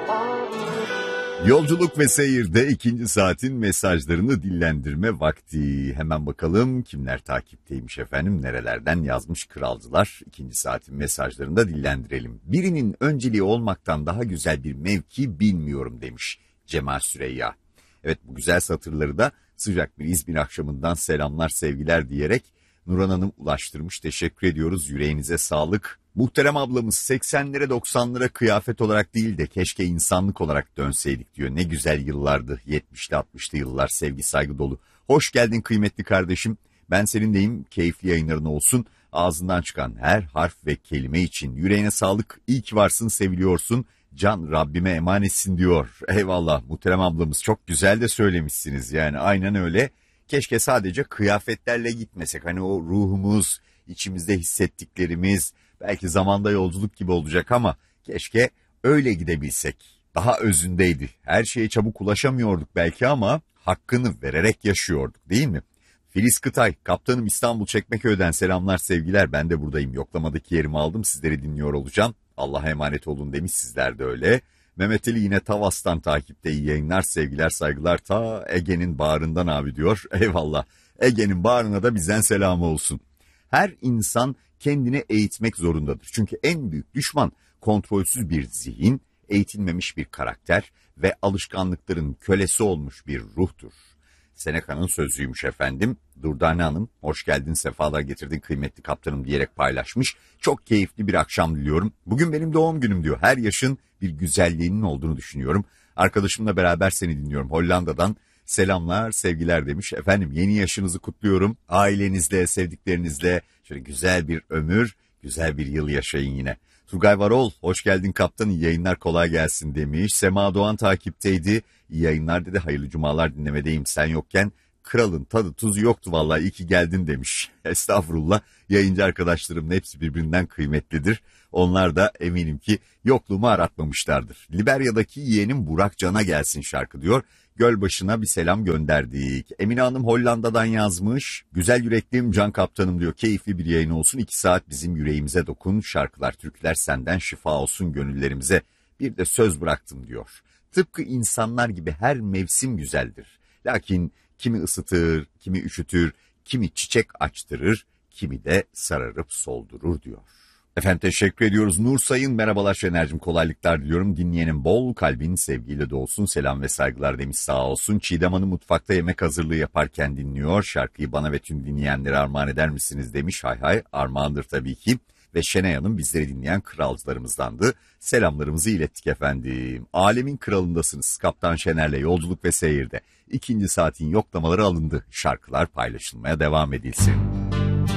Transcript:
Yolculuk ve seyirde ikinci saatin mesajlarını dillendirme vakti. Hemen bakalım kimler takipteymiş efendim, nerelerden yazmış kralcılar. İkinci saatin mesajlarını da dillendirelim. Birinin önceliği olmaktan daha güzel bir mevki bilmiyorum demiş Cemal Süreyya. Evet, bu güzel satırları da sıcak bir İzmir akşamından selamlar sevgiler diyerek Nurhan Hanım ulaştırmış. Teşekkür ediyoruz, yüreğinize sağlık. Muhterem ablamız 80'lere 90'lara kıyafet olarak değil de keşke insanlık olarak dönseydik diyor. Ne güzel yıllardı 70'li 60'lı yıllar, sevgi saygı dolu. Hoş geldin kıymetli kardeşim. Ben seninleyim, keyifli yayınların olsun. Ağzından çıkan her harf ve kelime için yüreğine sağlık. İyi ki varsın, seviliyorsun. Can Rabbime emanetsin diyor. Eyvallah muhterem ablamız, çok güzel de söylemişsiniz yani, aynen öyle. Keşke sadece kıyafetlerle gitmesek, hani o ruhumuz, içimizde hissettiklerimiz belki zamanda yolculuk gibi olacak ama keşke öyle gidebilsek. Daha özündeydi. Her şeye çabuk ulaşamıyorduk belki ama hakkını vererek yaşıyorduk, değil mi? Filiz Kıtay, kaptanım İstanbul Çekmeköy'den selamlar sevgiler, ben de buradayım. Yoklamadaki yerimi aldım, sizleri dinliyor olacağım. Allah'a emanet olun demiş, sizler de öyle. Mehmet Ali yine Tavas'tan takipte, iyi yayınlar sevgiler saygılar, ta Ege'nin bağrından abi diyor. Eyvallah, Ege'nin bağrına da bizden selamı olsun. Her insan kendini eğitmek zorundadır. Çünkü en büyük düşman kontrolsüz bir zihin, eğitilmemiş bir karakter ve alışkanlıkların kölesi olmuş bir ruhtur. Seneca'nın sözüymüş efendim. Durdane Hanım, hoş geldin, sefalar getirdin kıymetli kaptanım diyerek paylaşmış. Çok keyifli bir akşam diliyorum. Bugün benim doğum günüm diyor. Her yaşın bir güzelliğinin olduğunu düşünüyorum. Arkadaşımla beraber seni dinliyorum. Hollanda'dan selamlar, sevgiler demiş. Efendim yeni yaşınızı kutluyorum. Ailenizle, sevdiklerinizle şöyle güzel bir ömür, güzel bir yıl yaşayın yine. Turgay Varol, hoş geldin kaptan, iyi yayınlar, kolay gelsin demiş. Sema Doğan takipteydi. İyi yayınlar dedi, hayırlı cumalar, dinlemedeyim sen yokken. Kralın tadı tuzu yoktu vallahi, iyi ki geldin demiş. Estağfurullah, yayıncı arkadaşlarımın hepsi birbirinden kıymetlidir. Onlar da eminim ki yokluğumu aratmamışlardır. Liberya'daki yeğenim Burak Can'a gelsin şarkı diyor. Gölbaşı'na bir selam gönderdik. Emine Hanım Hollanda'dan yazmış. Güzel yüreklim Can Kaptanım diyor. Keyifli bir yayın olsun. 2 saat bizim yüreğimize dokun. Şarkılar, türküler senden şifa olsun gönüllerimize. Bir de söz bıraktım diyor. Tıpkı insanlar gibi her mevsim güzeldir. Lakin kimi ısıtır, kimi üşütür, kimi çiçek açtırır, kimi de sararıp soldurur diyor. Efendim teşekkür ediyoruz. Nur Sayın, merhabalar Şener'cim, kolaylıklar diliyorum. Dinleyenin bol kalbin sevgiyle dolsun, selam ve saygılar demiş, sağ olsun. Çiğdem Hanım mutfakta yemek hazırlığı yaparken dinliyor. Şarkıyı bana ve tüm dinleyenlere armağan eder misiniz demiş. Hay hay, armağandır tabii ki. Ve Şenay Hanım bizleri dinleyen kralcılarımızdandı. Selamlarımızı ilettik efendim. Alemin kralındasınız. Kaptan Şener'le yolculuk ve seyirde. İkinci saatin yoklamaları alındı. Şarkılar paylaşılmaya devam edilsin.